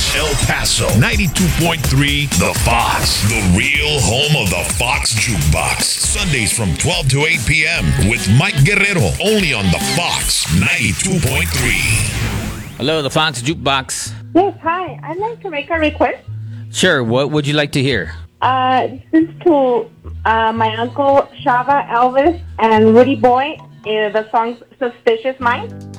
El Paso, 92.3 The Fox, the real home of the Fox Jukebox. Sundays from 12 to 8 p.m. with Mike Guerrero, only on the Fox 92.3. Hello, the Fox Jukebox. Yes, hi. I'd like to make a request. Sure, what would you like to hear? This is to my uncle Shava Elvis and Rudy Boy. The song Suspicious Mind.